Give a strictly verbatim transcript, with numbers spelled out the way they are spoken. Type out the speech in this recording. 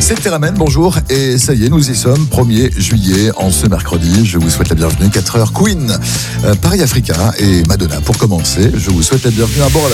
C'est Théramène, bonjour, et ça y est, nous y sommes, premier juillet, en ce mercredi. Je vous souhaite la bienvenue, quatre heures Queen, euh, Paris Africa et Madonna. Pour commencer, je vous souhaite la bienvenue à bord.